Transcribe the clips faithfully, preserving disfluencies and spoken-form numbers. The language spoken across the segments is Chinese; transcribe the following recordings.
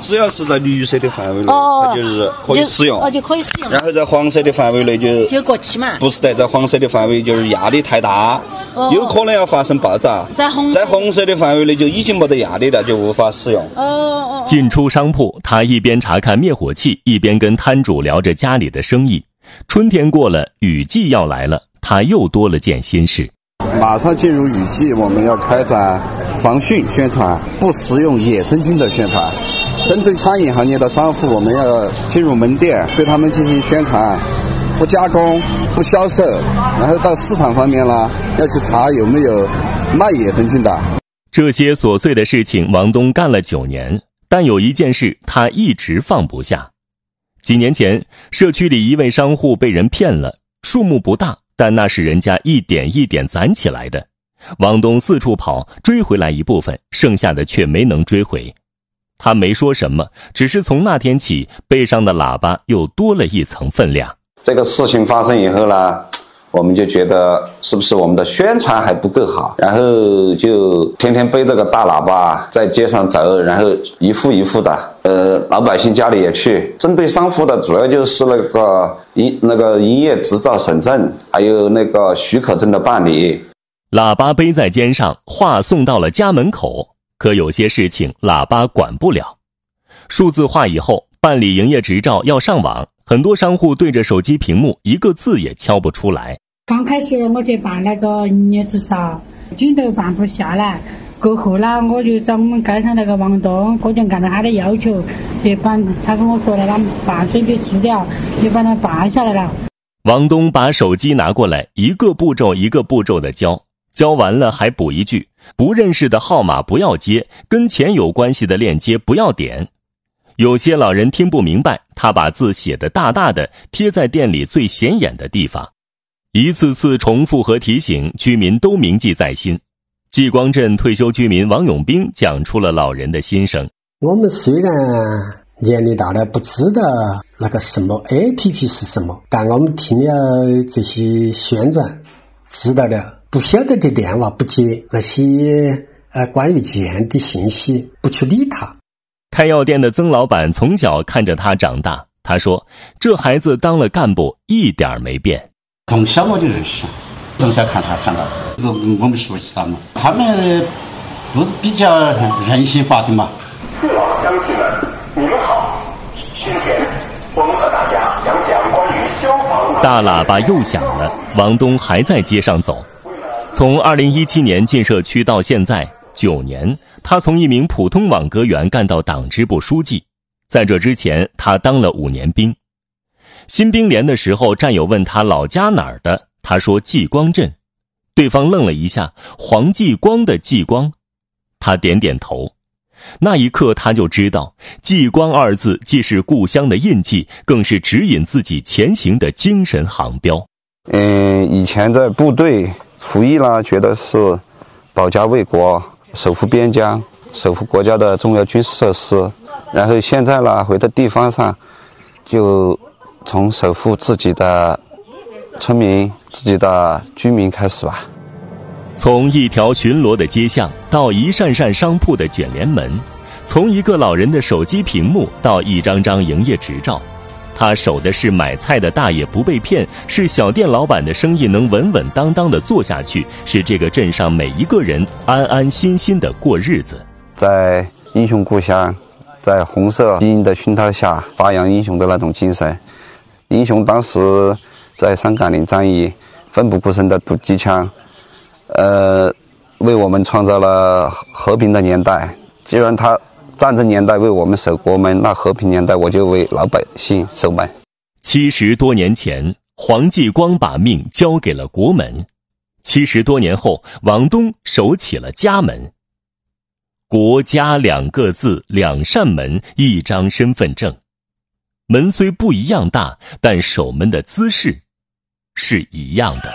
只要是在绿色的范围内， 哦、 它就是可以使用， 哦就可以使用。 然后在黄色的范围内就就过期嘛。 不是的，在黄色的范围就是压力太大，哦、有可能要发生爆炸。 在红在红色的范围内就已经没得压力了，就无法使用。 哦哦。 进出商铺，他一边查看灭火器，一边跟摊主聊着家里的生意。春天过了，雨季要来了，他又多了件心事。 马上进入雨季，我们要开展防汛宣传、不食用野生菌的宣传。针对餐饮行业的商户，我们要进入门店，对他们进行宣传，不加工、不销售。然后到市场方面呢，要去查有没有卖野生菌的。 这些琐碎的事情，王东干了九年，但有一件事他一直放不下。几年前，社区里一位商户被人骗了，数目不大，但那是人家一点一点攒起来的。王东四处跑，追回来一部分，剩下的却没能追回。他没说什么，只是从那天起，背上的喇叭又多了一层分量。 这个事情发生以后呢，我们就觉得是不是我们的宣传还不够好，然后就天天背这个大喇叭在街上走，然后一户一户的，呃，老百姓家里也去。针对商户的主要就是那个营那个营业执照审证，还有那个许可证的办理。 喇叭背在肩上，话送到了家门口，可有些事情喇叭管不了。数字化以后，办理营业执照要上网，很多商户对着手机屏幕一个字也敲不出来。 刚开始我去办那个营业执照，紧都办不下来。过后呢，我就找我们街上那个王东，我就按照他的要求去办，他跟我说了，他办水笔输掉，就把它办下来了。 王东把手机拿过来，一个步骤一个步骤的教，教完了还补一句：不认识的号码不要接，跟钱有关系的链接不要点。有些老人听不明白，他把字写得大大的，贴在店里最显眼的地方。一次次重复和提醒，居民都铭记在心。济光镇退休居民王永兵讲出了老人的心声。 我们虽然年龄大了，不知道那个什么 A P P 是什么，但我们听了这些宣传，知道了。不晓得的电话不接，那些呃关于钱的信息不去理他。 开药店的曾老板从小看着他长大，他说这孩子当了干部一点没变。 从小我就认识，从小看他长大，是我们熟悉他嘛。他们都是比较人性化的嘛。 父老乡亲们，你们好，今天我们和大家讲讲关于消防。 大喇叭又响了，王东还在街上走。从二零一七年进社区到现在九年，他从一名普通网格员干到党支部书记。在这之前，他当了五年兵。新兵连的时候，战友问他老家哪儿的，他说济光镇。对方愣了一下，黄继光的继光。他点点头。那一刻他就知道，济光二字既是故乡的印记，更是指引自己前行的精神航标。 嗯，以前在部队服役呢，觉得是保家卫国、守护边疆、守护国家的重要军事设施。然后现在呢，回到地方上，就从守护自己的村民、自己的居民开始吧。 从一条巡逻的街巷到一扇扇商铺的卷帘门，从一个老人的手机屏幕到一张张营业执照，他守的是买菜的大爷不被骗，是小店老板的生意能稳稳当当的做下去，是这个镇上每一个人安安心心的过日子。 在英雄故乡，在红色基因的熏陶下，发扬英雄的那种精神。英雄当时在三岗岭战役奋不顾身的堵机枪，呃，为我们创造了和平的年代。既然他战争年代为我们守国门，那和平年代我就为老百姓守门。 七十多年前，黄继光把命交给了国门。七十多年后，王东守起了家门。国家两个字，两扇门，一张身份证。门虽不一样大，但守门的姿势是一样的。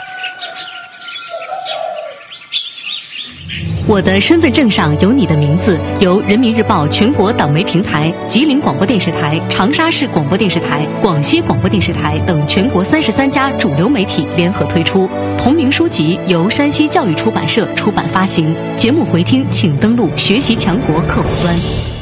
我的身份证上有你的名字，由人民日报全国党媒平台、吉林广播电视台、长沙市广播电视台、广西广播电视台等全国三十三家主流媒体联合推出。同名书籍由山西教育出版社出版发行。节目回听请登录学习强国客户端。